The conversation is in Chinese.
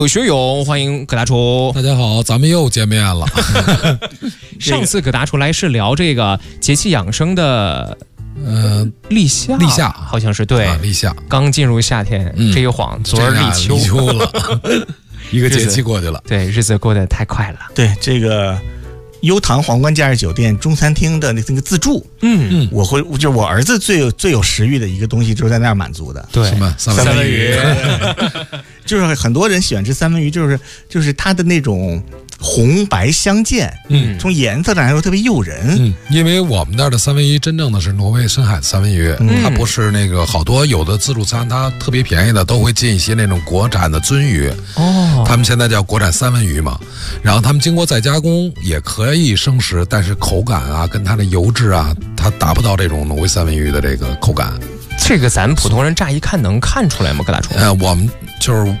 有学友，欢迎葛大厨。 大家好，咱们又见面了。 上次葛大厨来是聊这个节气养生的，立夏，好像是对， 立夏刚进入夏天，这一晃昨儿立秋了，一个节气过去了， 对，日子过得太快了。 对这个。优唐皇冠假日酒店中餐厅的那个自助，就是我儿子最有食欲的一个东西，就是在那儿满足的。 对， 什么三文鱼？ 就是很多人喜欢吃三文鱼，就是它的那种红白相间，从颜色上来说特别诱人。 因为我们那儿的三文鱼真正的是挪威深海的三文鱼，它不是那个好多有的自助餐它特别便宜的都会进一些那种国产的鳟鱼，他们现在叫国产三文鱼嘛，然后他们经过再加工也可以生食，但是口感啊跟它的油脂啊，它达不到这种挪威三文鱼的这个口感。 这个咱普通人乍一看能看出来吗？葛大厨？ 我们就是